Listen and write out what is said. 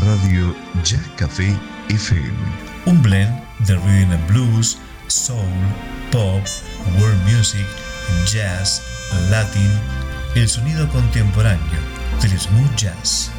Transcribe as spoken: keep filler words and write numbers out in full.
Radio Jazz Café F M. Un blend de rhythm and blues, soul, pop, world music, jazz, latin, el sonido contemporáneo del smooth jazz.